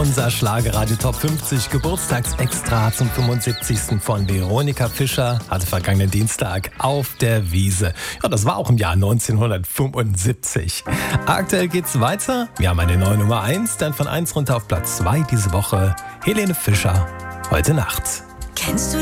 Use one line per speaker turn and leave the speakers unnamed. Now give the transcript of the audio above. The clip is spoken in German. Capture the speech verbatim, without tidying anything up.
Unser Schlagerradio Top fünfzig Geburtstagsextra zum fünfundsiebzigsten von Veronika Fischer hatte vergangenen Dienstag auf der Wiesn. Ja, das war auch im Jahr neunzehnhundertfünfundsiebzig. Aktuell geht's weiter. Wir haben eine neue Nummer eins, dann von eins runter auf Platz zwei diese Woche. Helene Fischer, Heute Nacht.
Kennst du